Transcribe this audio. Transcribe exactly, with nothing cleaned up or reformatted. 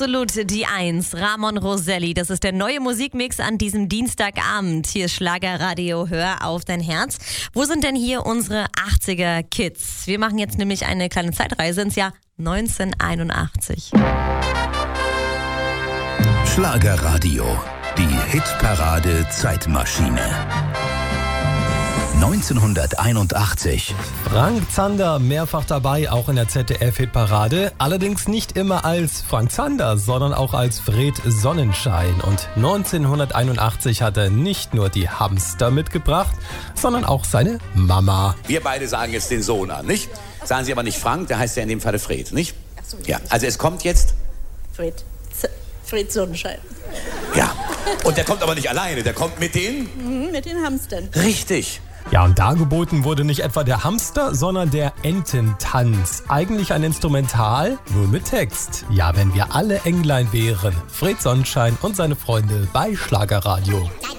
absolut die Eins. Ramon Roselli, das ist der neue Musikmix an diesem Dienstagabend. Hier ist Schlagerradio, hör auf dein Herz. Wo sind denn hier unsere achtziger-Kids? Wir machen jetzt nämlich eine kleine Zeitreise ins Jahr neunzehnhunderteinundachtzig. Schlagerradio, die Hitparade Zeitmaschine. neunzehnhunderteinundachtzig. Frank Zander mehrfach dabei, auch in der Z D F-Hitparade. Allerdings nicht immer als Frank Zander, sondern auch als Fred Sonnenschein. Und neunzehnhunderteinundachtzig hat er nicht nur die Hamster mitgebracht, sondern auch seine Mama. Wir beide sagen jetzt den Sohn an, nicht? Sagen Sie aber nicht Frank, der heißt ja in dem Falle Fred, nicht? Ach so, ja. Also es kommt jetzt... Fred. Z- Fred Sonnenschein. Ja. Und der kommt aber nicht alleine, der kommt mit den... Mhm, mit den Hamstern. Richtig. Ja, und dargeboten wurde nicht etwa der Hamster, sondern der Ententanz. Eigentlich ein Instrumental, nur mit Text. Ja, wenn wir alle Englein wären. Fred Sonnenschein und seine Freunde bei Schlagerradio.